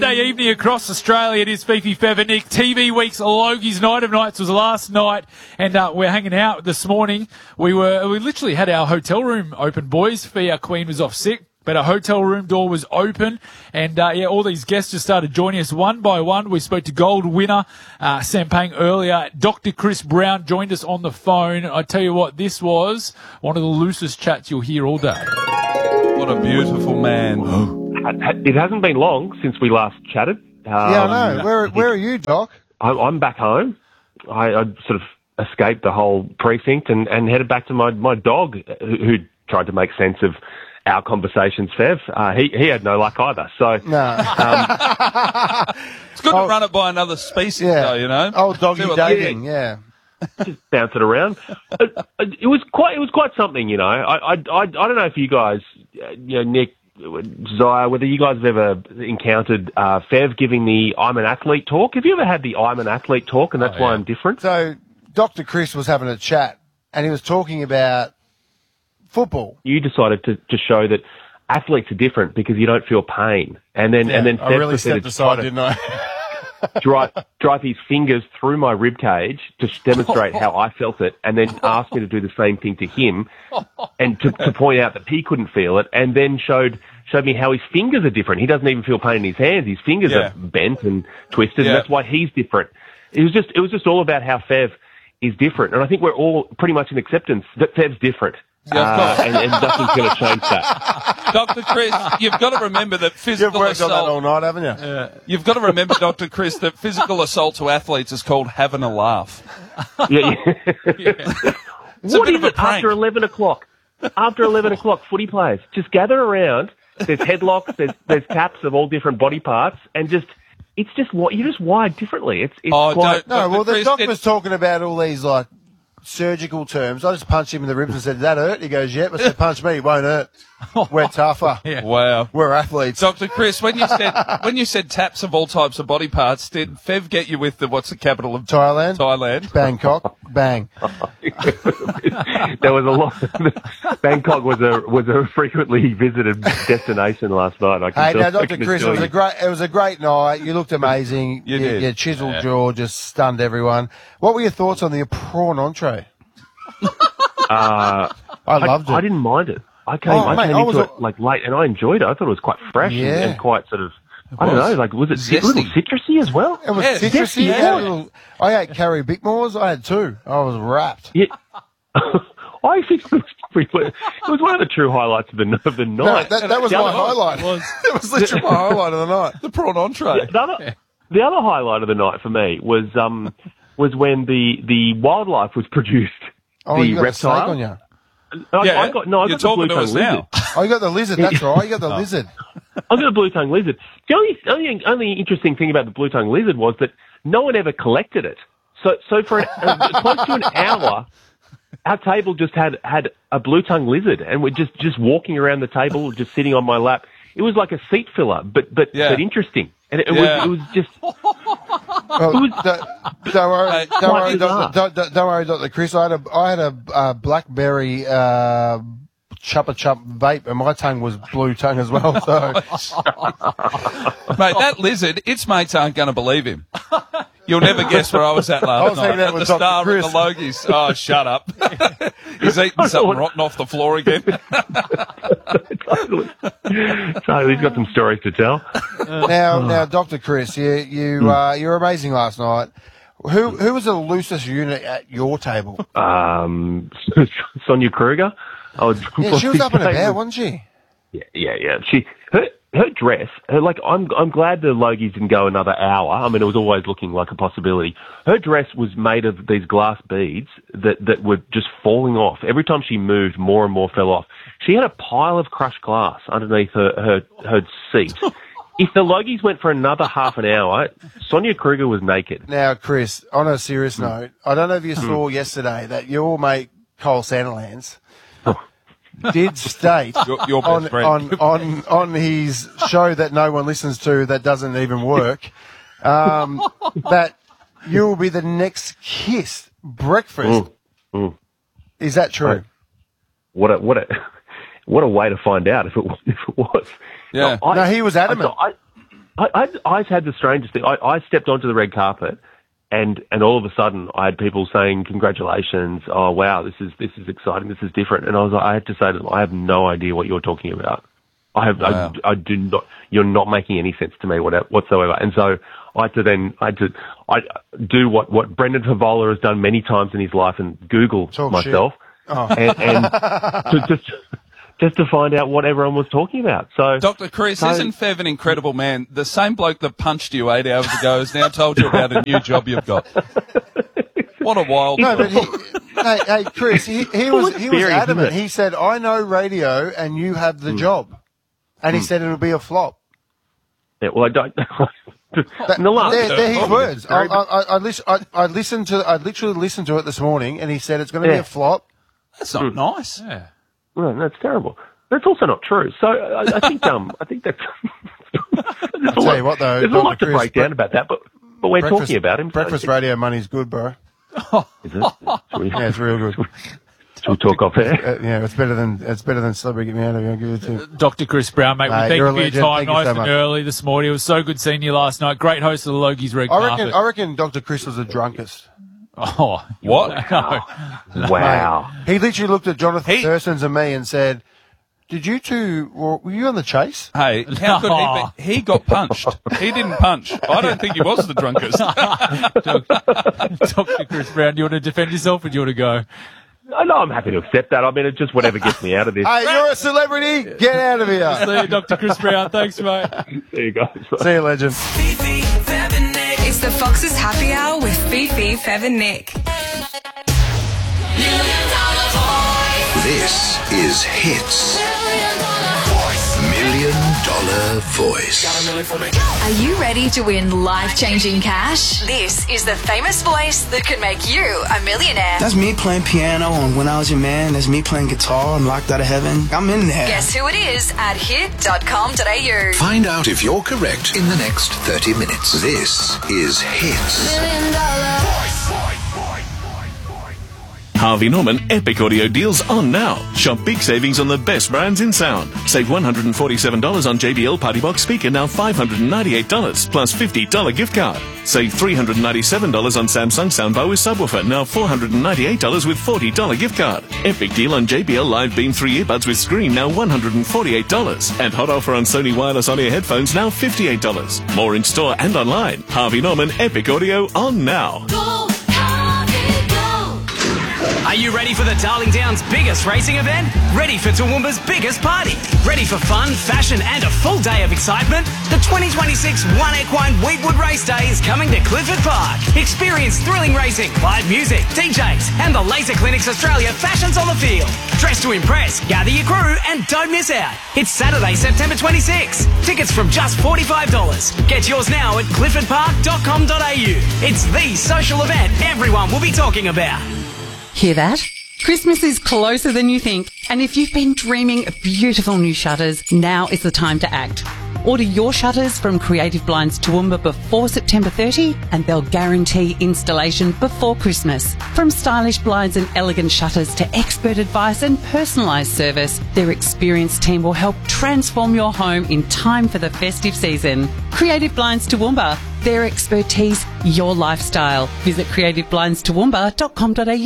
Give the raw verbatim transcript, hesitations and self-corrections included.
Day evening across Australia. It is Fifi, Fev and Nick. T V Week's Logie's Night of Nights was last night, and uh, we're hanging out this morning. We were we literally had our hotel room open, boys. Fee, our queen, was off sick, but our hotel room door was open, and uh, yeah, all these guests just started joining us one by one. We spoke to gold winner uh, Sam Pang earlier. Doctor Chris Brown joined us on the phone. I tell you what, this was one of the loosest chats you'll hear all day. What a beautiful man. It hasn't been long since we last chatted. Um, yeah, I know. Where where are you, Doc? I, I'm back home. I, I sort of escaped the whole precinct and, and headed back to my, my dog, who, who tried to make sense of our conversations, Fev. Uh, he, he had no luck either. So No. um, It's good Oh. to run it by another species, Yeah. though, you know. Old doggy See what- dating, yeah. just bounce it around. It, it was quite it was quite something, you know. I I I, I don't know if you guys, uh, you know, Nick, Zaya, whether you guys have ever encountered uh, Fev giving the "I'm an athlete" talk. Have you ever had the "I'm an athlete" talk, and that's Oh, yeah. why I'm different? So Doctor Chris was having a chat, and he was talking about football. You decided to, to show that athletes are different because you don't feel pain, and then and then I Fev really proceeded stepped to try aside, to didn't I? drive, drive his fingers through my rib cage to demonstrate how I felt it, and then asked me to do the same thing to him, and to, to point out that he couldn't feel it, and then showed showed me how his fingers are different. He doesn't even feel pain in his hands. His fingers Yeah. are bent and twisted, Yeah. and that's why he's different. It was just it was just all about how Fev is different, and I think we're all pretty much in acceptance that Fev's different. Yeah, of Uh, course. and, and nothing's going to change that. Doctor Chris, you've got to remember that You've physical worked on that all assault... night, haven't you? You've got to remember, Doctor Chris, that physical assault to athletes is called having a laugh. Yeah, yeah. It's a What bit is of a it prank. after eleven o'clock? After eleven o'clock, footy players just gather around. There's headlocks, there's there's taps of all different body parts, and just it's just what you're just wired differently. It's it's Oh, quite. don't- No, Doctor well, the Chris, doc it- was talking about all these, like, surgical terms. I just punched him in the ribs and said, "Did that hurt?" He goes, "Yep." I said, "Punch me, it won't hurt. We're tougher. Wow. We're athletes." Doctor Chris, when you said when you said taps of all types of body parts, did Fev get you with the what's the capital of Thailand, Thailand? Bangkok, bang. There was a lot. Bangkok was a was a frequently visited destination last night. I can Hey, tell- now, I Doctor can Chris, it assure was you. a great, it was a great night. You looked amazing. You your, did. Your chiseled Yeah. jaw just stunned everyone. What were your thoughts on the prawn entree? Uh, I loved I, it. I didn't mind it. I came, Oh, I mate, came I into was it like late, and I enjoyed it. I thought it was quite fresh and, Yeah. and quite sort of. I don't was. know, like was it Zesty. a little citrusy as well? It was Yeah, citrusy. zesty, I, yeah. had a little- I ate Carrie Bickmores. I had two. I was wrapped. Yeah. I think it was, probably, it was one of the true highlights of the of the No, night. that, that was The my other- highlight. It was literally my highlight of the night. The prawn entree. The other, the other highlight of the night for me was um was when the, the wildlife was produced. Oh, the you got reptile. a snake on you. I, Yeah, I got no, I you're got the talking blue to tongue us lizard. now. Oh, you got the lizard. That's right. You got the lizard. I got a blue tongue lizard. The only, only only interesting thing about the blue tongue lizard was that no one ever collected it. So so for an, uh, close to an hour, our table just had had a blue tongue lizard, and we're just just walking around the table, just sitting on my lap. It was like a seat filler, but but Yeah. but interesting, and it, it Yeah. was it was just. Well, don't, don't worry, Hey, don't quite worry, bizarre. Doctor Don't, don't, don't worry, Doctor Chris. I had a, I had a uh, blackberry uh, chuppa chup vape, and my tongue was blue tongue as well. So Mate, that lizard, its mates aren't going to believe him. You'll never guess where I was at last I was night. hanging out At the with Doctor Star Chris. at the Logies. Oh, shut up. He's eating something rotten off the floor again. totally. So he's got some stories to tell. now, now, Doctor Chris, you you uh, you were amazing last night. Who who was the loosest unit at your table? Um, Sonia Kruger. I would Yeah, she was up and probably say about, was- wasn't she? Yeah, yeah, yeah. She her her dress. Her, like I'm I'm glad the Logies didn't go another hour. I mean, it was always looking like a possibility. Her dress was made of these glass beads that that were just falling off every time she moved. More and more fell off. She had a pile of crushed glass underneath her her, her seat. If the Logies went for another half an hour, Sonia Kruger was naked. Now, Chris, on a serious note, I don't know if you saw yesterday that your mate Cole Sandilands did state Your, your best on, friend. on on on his show that no one listens to, that doesn't even work, um, that you will be the next Kiss breakfast. Mm, mm. Is that true? Right. What a what a what a way to find out if it was. If it was. Yeah. No, I- No, he was adamant. I, I, I, I had the strangest thing. I, I stepped onto the red carpet, and, and all of a sudden, I had people saying, "Congratulations! Oh wow, this is this is exciting. This is different." And I was like, I had to say to them, "I have no idea what you're talking about. I have, Wow. I, I do not. You're not making any sense to me whatsoever." And so I had to then, I had to, I do what what Brendan Favola has done many times in his life and Google Talk myself, Oh. and, and to just. Just to find out what everyone was talking about. So, Doctor Chris, so, isn't Fev an incredible man? The same bloke that punched you eight hours ago has now told you about a new job you've got. What a wild No, but guy. he, hey, hey, Chris, he, he was he was Experience, adamant. isn't it? He said, "I know radio, and you have the job," and he said it'll be a flop. yeah, well, I don't. That, in the last, they're, they're his Oh, words. I, very- I, I, I, listen, I, I listened to, I literally listened to it this morning, and he said it's going to be Yeah. a flop. That's not nice. Yeah. Well, that's terrible. That's also not true. So I, I think um I think that's. I'll tell you what, though, there's a lot Doctor to Chris, break down about that, but but we're Breakfast- talking about him. so Breakfast it's- radio money's good, bro. Is it? Should we, Yeah, it's real good. should we talk off there? Uh, yeah, it's better than it's better than Celebrity Get Me Out of Here. I'll give it to you. Doctor Chris Brown, mate, we Mate, thank you're you a for your legend. time Thank you nice so and much. early this morning. It was so good seeing you last night. Great host of the Logie's Red I Carpet. reckon, I reckon Doctor Chris was the drunkest. Oh, What? no. Wow. He literally looked at Jonathan He- Thurston's and me and said, "Did you two, were, were you on the chase?" Hey, how could he be? He got punched. He didn't punch. I don't think he was the drunkest. Doctor Chris Brown, do you want to defend yourself or do you want to go? I know I'm happy to accept that. I mean, it's just whatever gets me out of this. Hey, you're a celebrity. Get out of here. See you, Doctor Chris Brown. Thanks, mate. There you go. See you, legend. Fifi, Fev and Nick. It's the Fox's Happy Hour with Fifi, Fev and Nick. This is Hits. Million Dollar Voice. Are you ready to win life-changing cash? This is the famous voice that could make you a millionaire. That's me playing piano on When I Was Your Man. That's me playing guitar on Locked Out of Heaven. I'm in there. Guess who it is at hit dot com dot a u. Find out if you're correct in the next thirty minutes. This is Hits. Harvey Norman Epic Audio deals on now. Shop big savings on the best brands in sound. Save one hundred forty-seven dollars on J B L Party Box speaker, now five hundred ninety-eight dollars, plus fifty dollars gift card. Save three hundred ninety-seven dollars on Samsung soundbar with subwoofer, now four hundred ninety-eight dollars with forty dollars gift card. Epic deal on J B L Live Beam three earbuds with screen, now one hundred forty-eight dollars. And hot offer on Sony wireless on-ear headphones, now fifty-eight dollars. More in store and online. Harvey Norman Epic Audio on now. Are you ready for the Darling Downs' biggest racing event? Ready for Toowoomba's biggest party? Ready for fun, fashion and a full day of excitement? The twenty twenty-six One Equine Wheatwood Race Day is coming to Clifford Park. Experience thrilling racing, live music, D Js and the Laser Clinics Australia fashions on the field. Dress to impress, gather your crew and don't miss out. It's Saturday, September twenty-sixth. Tickets from just forty-five dollars. Get yours now at clifford park dot com dot a u. It's the social event everyone will be talking about. Hear that? Christmas is closer than you think, and if you've been dreaming of beautiful new shutters, now is the time to act. Order your shutters from Creative Blinds Toowoomba before September thirtieth, and they'll guarantee installation before Christmas. From stylish blinds and elegant shutters to expert advice and personalised service, their experienced team will help transform your home in time for the festive season. Creative Blinds Toowoomba, their expertise, your lifestyle. Visit creative blinds toowoomba dot com dot a u.